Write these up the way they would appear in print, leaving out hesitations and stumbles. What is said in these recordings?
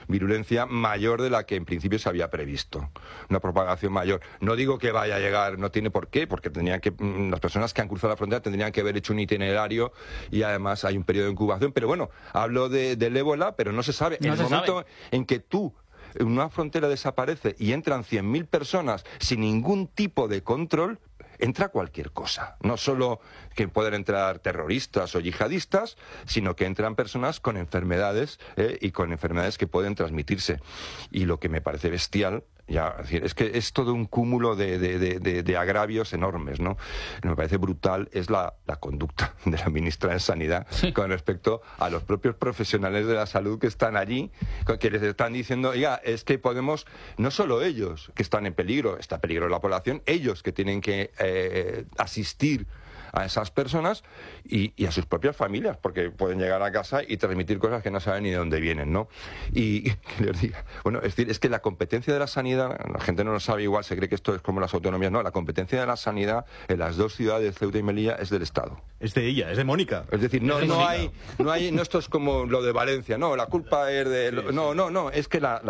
virulencia mayor de la que en principio se había previsto, una propagación mayor. No digo que vaya a llegar, no tiene por qué, porque las personas que han cruzado la frontera tendrían que haber hecho un itinerario y además hay un periodo de incubación, pero bueno, hablo del ébola, pero no se sabe. En el momento en que una frontera desaparece y entran 100.000 personas sin ningún tipo de control, entra cualquier cosa. No solo que pueden entrar terroristas o yihadistas, sino que entran personas con enfermedades y con enfermedades que pueden transmitirse. Y lo que me parece bestial, es que es todo un cúmulo de agravios enormes, ¿no? Me parece brutal es la conducta de la ministra de Sanidad con respecto a los propios profesionales de la salud que están allí, que les están diciendo, oiga, es que podemos, no solo ellos que están en peligro, está en peligro la población, ellos que tienen que asistir a esas personas y a sus propias familias, porque pueden llegar a casa y transmitir cosas que no saben ni de dónde vienen, ¿no? Y que les diga, bueno, es decir, es que la competencia de la sanidad, la gente no lo sabe igual, se cree que esto es como las autonomías, no, la competencia de la sanidad en las dos ciudades, Ceuta y Melilla, es del Estado. Es de ella, es de Mónica. Es decir, no esto es como lo de Valencia, no, la culpa es de... No, es que la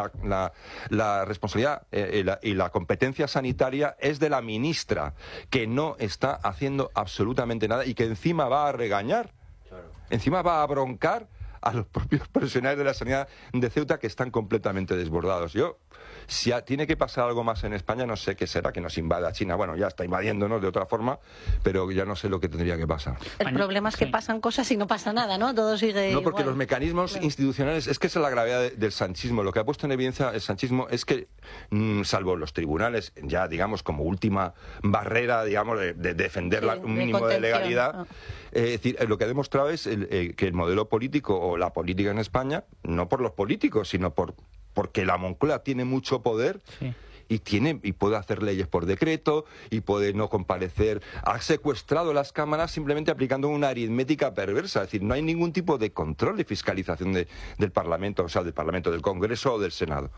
responsabilidad y la competencia sanitaria es de la ministra, que no está haciendo absolutamente nada y que encima va a regañar, encima va a broncar a los propios profesionales de la sanidad de Ceuta que están completamente desbordados. Si tiene que pasar algo más en España, no sé qué será, que nos invada China. Bueno, ya está invadiéndonos de otra forma, pero ya no sé lo que tendría que pasar. El problema es que pasan cosas y no pasa nada, ¿no? Todo sigue No, porque igual. Los mecanismos institucionales, es que esa es la gravedad del sanchismo. Lo que ha puesto en evidencia el sanchismo es que, salvo los tribunales, ya digamos como última barrera, digamos, de defender un mínimo de legalidad, es decir, lo que ha demostrado es que el modelo político o la política en España, no por los políticos, sino porque la Moncloa tiene mucho poder y puede hacer leyes por decreto y puede no comparecer. Ha secuestrado las cámaras simplemente aplicando una aritmética perversa. Es decir, no hay ningún tipo de control de fiscalización del Parlamento, o sea, del Parlamento, del Congreso o del Senado.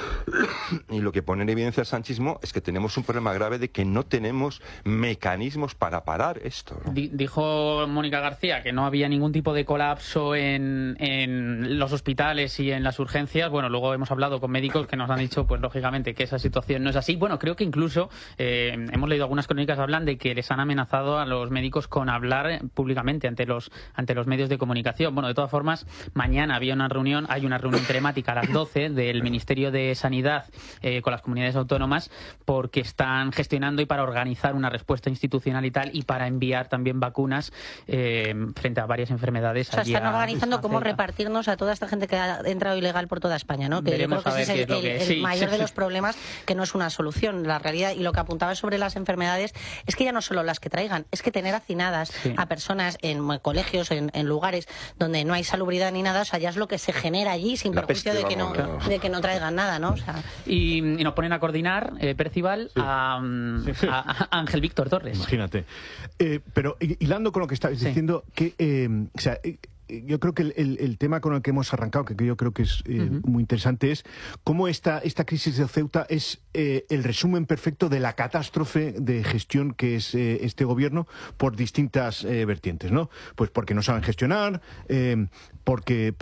Y lo que pone en evidencia el sanchismo es que tenemos un problema grave de que no tenemos mecanismos para parar esto, ¿no? Dijo Mónica García que no había ningún tipo de colapso en los hospitales y en las urgencias. Bueno, luego hemos hablado con médicos que nos han dicho, pues lógicamente, que esa situación no es así. Bueno, creo que incluso hemos leído algunas crónicas, hablan de que les han amenazado a los médicos con hablar públicamente ante los medios de comunicación. Bueno, de todas formas, mañana hay una reunión telemática a las 12 del Ministerio de Sanidad con las comunidades autónomas, porque están gestionando y para organizar una respuesta institucional y tal, y para enviar también vacunas frente a varias enfermedades. O sea, están organizando cómo repartirnos a toda esta gente que ha entrado ilegal por toda España, ¿no? Que yo creo que ese es el mayor de los problemas, que no es una solución, la realidad. Y lo que apuntaba sobre las enfermedades es que ya no solo las que traigan, es que tener hacinadas a personas en colegios, en lugares donde no hay salubridad ni nada, o sea, ya es lo que se genera allí, sin perjuicio de que no traigan nada, ¿no? O sea... y nos ponen a coordinar, Percival, a Ángel Víctor Torres. Imagínate. Pero hilando con lo que estabas diciendo, que yo creo que el tema con el que hemos arrancado, que yo creo que es muy interesante, es cómo esta crisis de Ceuta es el resumen perfecto de la catástrofe de gestión que es este gobierno por distintas vertientes, ¿no? Pues porque no saben gestionar, porque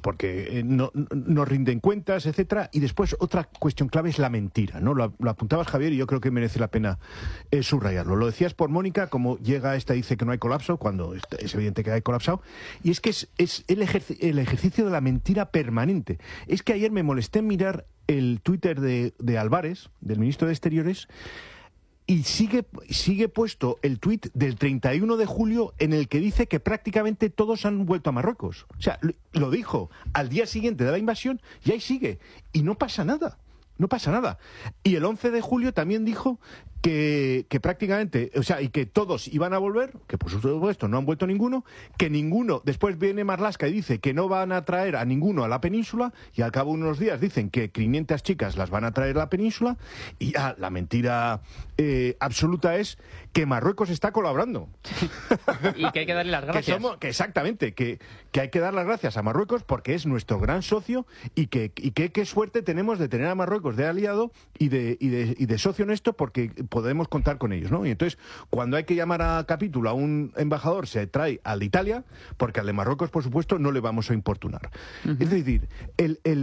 no rinden cuentas, etcétera. Y después otra cuestión clave es la mentira, ¿no? Lo apuntabas, Javier, y yo creo que merece la pena subrayarlo. Lo decías por Mónica, como llega dice que no hay colapso, cuando es evidente que hay colapsado, y es que es el ejercicio de la mentira permanente. Es que ayer me molesté en mirar el Twitter de Álvarez, del ministro de Exteriores, y sigue puesto el tuit del 31 de julio en el que dice que prácticamente todos han vuelto a Marruecos. O sea, lo dijo al día siguiente de la invasión y ahí sigue. Y no pasa nada. No pasa nada. Y el 11 de julio también dijo que prácticamente, o sea, y que todos iban a volver, que por supuesto no han vuelto ninguno, que ninguno, después viene Marlaska y dice que no van a traer a ninguno a la península, y al cabo de unos días dicen que 500 chicas las van a traer a la península, y ya la mentira absoluta es que Marruecos está colaborando. Y que hay que darle las gracias. Exactamente, que hay que dar las gracias a Marruecos porque es nuestro gran socio, y qué suerte tenemos de tener a Marruecos de aliado y de socio en esto, porque podemos contar con ellos, ¿no? Y entonces, cuando hay que llamar a capítulo a un embajador, se trae al de Italia, porque al de Marruecos, por supuesto, no le vamos a importunar. Es decir,